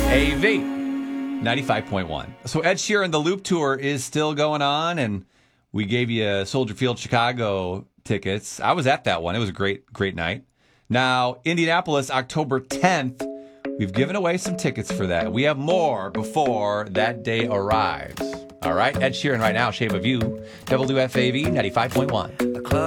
95.1. So Ed Sheeran, the Loop Tour is still going on, and we gave you Soldier Field Chicago tickets. I was at that one. It was a great night. Now, Indianapolis, October 10th, we've given away some tickets for that. We have more before that day arrives. All right, Ed Sheeran right now, Shape of You, WFAV 95.1.